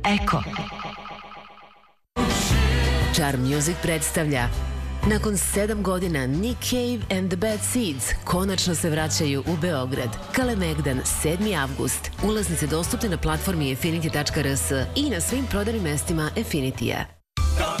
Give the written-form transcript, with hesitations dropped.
Eko. Charm Music predstavlja nakon 7 godina Nick Cave and the Bad Seeds konačno se vraćaju u Beograd. Kalemegdan, 7. avgust. Ulaznice dostupne na platformi affinity.rs i na svim prodajnim mestima Affinity-a.